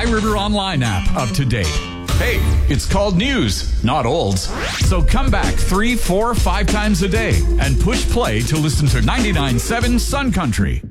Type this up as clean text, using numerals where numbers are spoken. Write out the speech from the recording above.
iRiver Online app up to date. Hey, it's called news, not olds. So come back 3, 4, 5 times a day and push play to listen to 99.7 Sun Country.